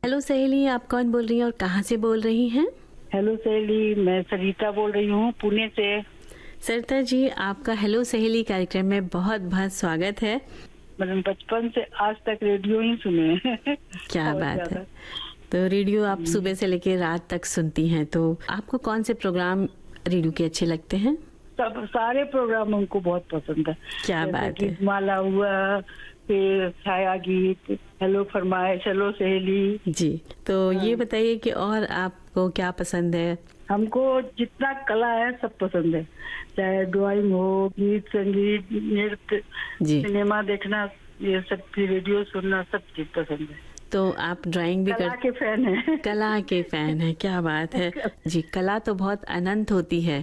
Hello सहेली, आप कौन बोल रही हैं और कहाँ से बोल रही हैं? हेलो सहेली, मैं सरिता बोल रही हूँ पुणे से। सरिता जी, आपका हेलो सहेली कार्यक्रम में बहुत बहुत स्वागत है। मैंने बचपन से आज तक रेडियो ही सुने हैं। क्या बात है। तो रेडियो आप सुबह से लेकर रात तक सुनती हैं, तो आपको कौन से प्रोग्राम रेडियो के अच्छे लगते हैं? सब सारे प्रोग्राम हमको बहुत पसंद है। क्या बात है। गीतमाला हुआ, फिर छाया गीत, हेलो फरमाइश, हेलो सहेली जी। तो ये बताइए कि और आपको क्या पसंद है? हमको जितना कला है सब पसंद है, चाहे ड्राइंग हो, गीत संगीत, नृत्य, सिनेमा देखना, ये सब, रेडियो सुनना, सब चीज पसंद है। तो आप ड्राइंग भी कला के फैन हैं। कला के फैन है, क्या बात है जी। कला तो बहुत अनंत होती है।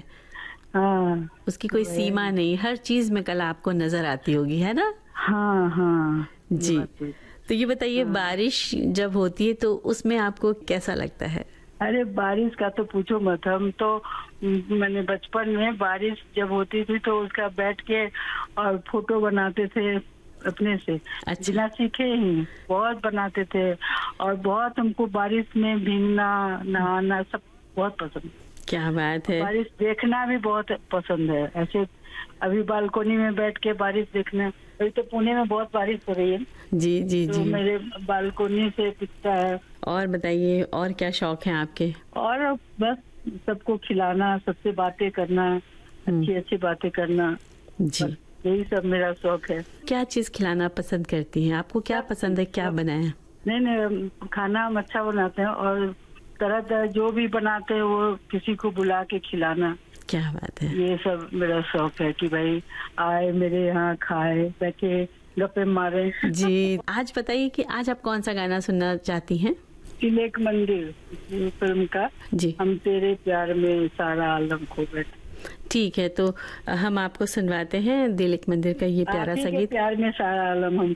हाँ, उसकी कोई सीमा नहीं, हर चीज में कला आपको नजर आती होगी, है ना? हाँ हाँ जी। तो ये बताइए, बारिश जब होती है तो उसमें आपको कैसा लगता है? अरे बारिश का तो पूछो मत। हम तो मैंने बचपन में बारिश जब होती थी तो उसका बैठ के और फोटो बनाते थे अपने से। अच्छा। बिना सीखे ही बहुत बनाते थे, और बहुत हमको बारिश में भीगना, नहाना सब बहुत पसंद। क्या बात है। बारिश देखना भी बहुत पसंद है। ऐसे अभी बालकोनी में बैठ के बारिश देखना, अभी तो पुणे में बहुत बारिश हो रही है। जी जी तो जी। मेरे बालकोनी से दिखता है। और बताइए, और क्या शौक है आपके? और बस सबको खिलाना, सबसे बातें करना, अच्छी अच्छी बातें करना, जी, यही सब मेरा शौक है। क्या चीज खिलाना पसंद करती हैं? आपको क्या पसंद है, क्या बनाया? नहीं, खाना हम अच्छा बनाते हैं, और तरह तरह जो भी बनाते हैं वो किसी को बुला के खिलाना। क्या बात है। ये सब मेरा शौक है कि भाई आए मेरे यहाँ, खाए, बैठे, गप्पे मारे। जी। आज बताइए कि आज आप कौन सा गाना सुनना चाहती हैं? तिलक मंदिर फिल्म का जी। हम तेरे प्यार में सारा आलम खो बैठे। ठीक है, तो हम आपको सुनवाते हैं दिल एक मंदिर का ये प्यारा सा गीत। प्यार में सारा आलम हम